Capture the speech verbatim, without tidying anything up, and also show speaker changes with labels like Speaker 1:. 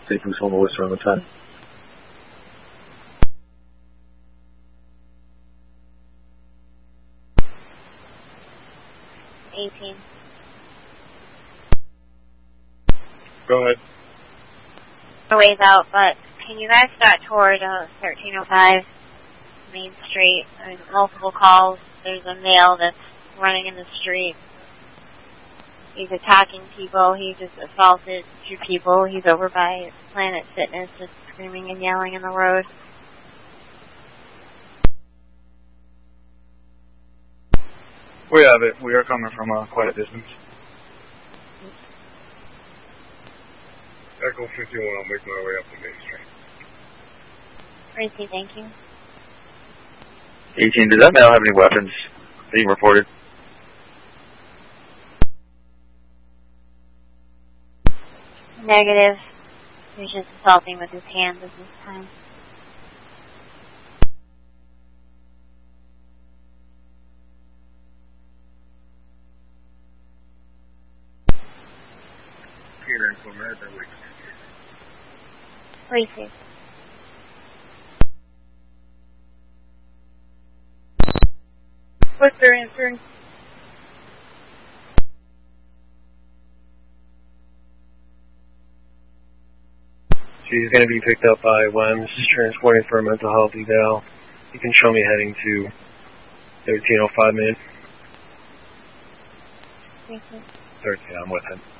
Speaker 1: Safe Fuchs One Western on time.
Speaker 2: eighteen.
Speaker 1: Go ahead.
Speaker 2: A ways out, but can you guys start toward uh, thirteen oh five Main Street? There's multiple calls. There's a male that's running in the street. He's attacking people. He just assaulted two people. He's over by Planet Fitness, just screaming and yelling in the road.
Speaker 1: We have it. We are coming from uh, quite a distance.
Speaker 3: Echo fifty-one, I'll make my way up to Main Street.
Speaker 2: Tracy, thank you.
Speaker 1: eighteen, does that male have any weapons being reported?
Speaker 2: Negative. He's just assaulting with his hands at this time.
Speaker 3: Peter, from America, we
Speaker 2: Tracy.
Speaker 4: What's their answering?
Speaker 1: She's going to be picked up by Wems, transporting for a mental health eval. You can show me heading to thirteen oh five Main.
Speaker 2: Tracy.
Speaker 1: thirteen, I'm with him.